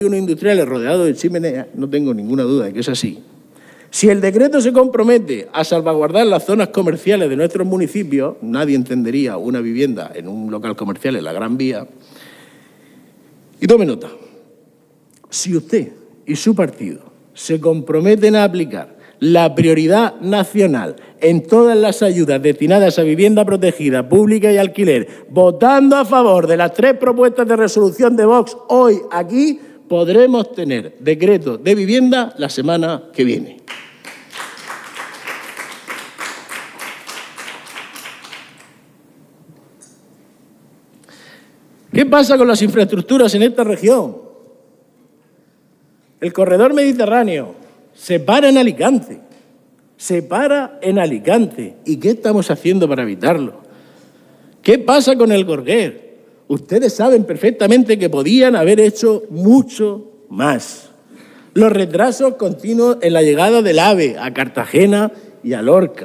industriales rodeados de chimeneas, no tengo ninguna duda de que es así. Si el decreto se compromete a salvaguardar las zonas comerciales de nuestros municipios, nadie entendería una vivienda en un local comercial en la Gran Vía. Y tome nota, si usted y su partido se comprometen a aplicar la prioridad nacional en todas las ayudas destinadas a vivienda protegida, pública y alquiler, votando a favor de las 3 propuestas de resolución de Vox hoy aquí, podremos tener decreto de vivienda la semana que viene. ¿Qué pasa con las infraestructuras en esta región? El corredor mediterráneo se para en Alicante. ¿Y qué estamos haciendo para evitarlo? ¿Qué pasa con el Gorguer? Ustedes saben perfectamente que podían haber hecho mucho más. Los retrasos continuos en la llegada del AVE a Cartagena y a Lorca.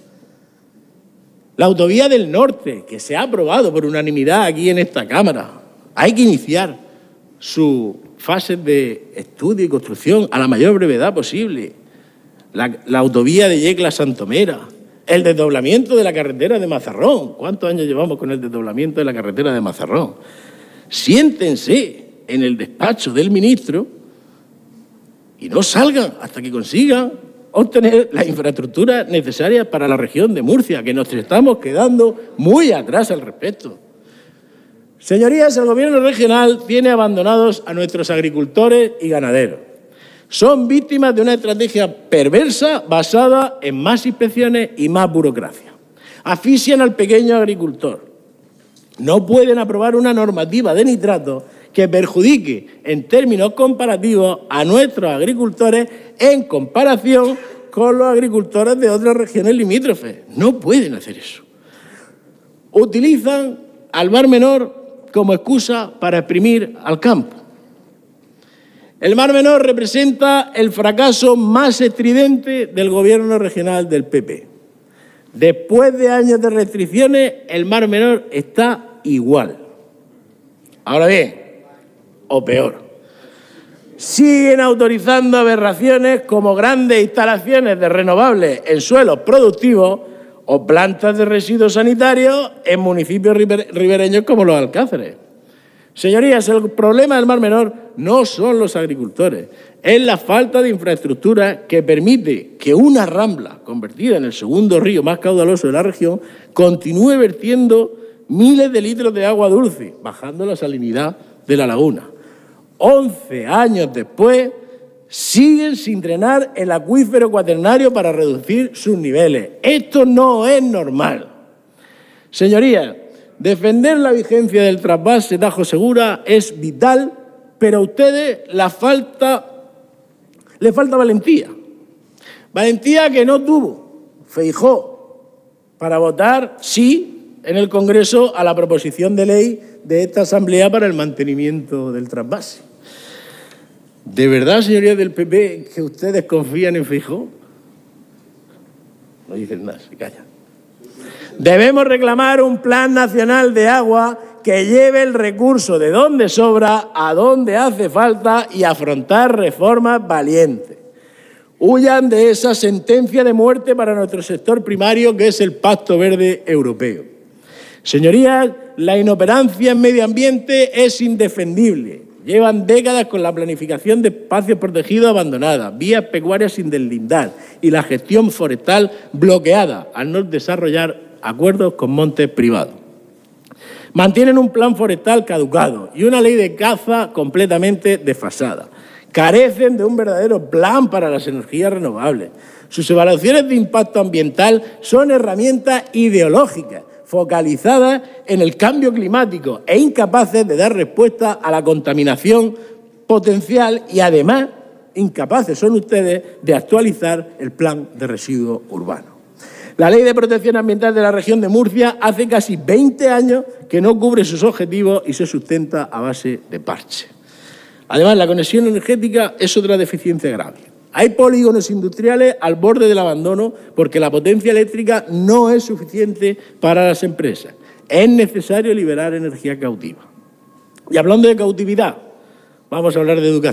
La autovía del norte, que se ha aprobado por unanimidad aquí en esta Cámara. Hay que iniciar su fase de estudio y construcción a la mayor brevedad posible. La autovía de Yecla a Santomera. El desdoblamiento de la carretera de Mazarrón. ¿Cuántos años llevamos con el desdoblamiento de la carretera de Mazarrón? Siéntense en el despacho del ministro y no salgan hasta que consigan obtener las infraestructuras necesarias para la región de Murcia, que nos estamos quedando muy atrás al respecto. Señorías, el Gobierno regional tiene abandonados a nuestros agricultores y ganaderos. Son víctimas de una estrategia perversa basada en más inspecciones y más burocracia. Asfixian al pequeño agricultor. No pueden aprobar una normativa de nitratos que perjudique en términos comparativos a nuestros agricultores en comparación con los agricultores de otras regiones limítrofes. No pueden hacer eso. Utilizan al Mar Menor como excusa para exprimir al campo. El Mar Menor representa el fracaso más estridente del Gobierno regional del PP. Después de años de restricciones, el Mar Menor está igual. Ahora bien, o peor. Siguen autorizando aberraciones como grandes instalaciones de renovables en suelos productivos o plantas de residuos sanitarios en municipios ribereños como los Alcáceres. Señorías, el problema del Mar Menor no son los agricultores, es la falta de infraestructura que permite que una rambla, convertida en el segundo río más caudaloso de la región, continúe vertiendo miles de litros de agua dulce, bajando la salinidad de la laguna. 11 años después, siguen sin drenar el acuífero cuaternario para reducir sus niveles. Esto no es normal. Señorías, defender la vigencia del trasvase Tajo Segura es vital, pero a ustedes les falta valentía. Valentía que no tuvo Feijóo para votar sí en el Congreso a la proposición de ley de esta Asamblea para el mantenimiento del trasvase. ¿De verdad, señorías del PP, que ustedes confían en Feijóo? No dicen nada, se callan. Debemos reclamar un plan nacional de agua que lleve el recurso de donde sobra a donde hace falta y afrontar reformas valientes. Huyan de esa sentencia de muerte para nuestro sector primario que es el Pacto Verde Europeo. Señorías, la inoperancia en medio ambiente es indefendible. Llevan décadas con la planificación de espacios protegidos abandonada, vías pecuarias sin deslindar y la gestión forestal bloqueada al no desarrollar acuerdos con montes privados. Mantienen un plan forestal caducado y una ley de caza completamente desfasada. Carecen de un verdadero plan para las energías renovables. Sus evaluaciones de impacto ambiental son herramientas ideológicas, focalizadas en el cambio climático e incapaces de dar respuesta a la contaminación potencial y además incapaces son ustedes de actualizar el plan de residuos urbanos. La Ley de Protección Ambiental de la región de Murcia hace casi 20 años que no cubre sus objetivos y se sustenta a base de parche. Además, la conexión energética es otra deficiencia grave. Hay polígonos industriales al borde del abandono porque la potencia eléctrica no es suficiente para las empresas. Es necesario liberar energía cautiva. Y hablando de cautividad, Vamos a hablar de educación.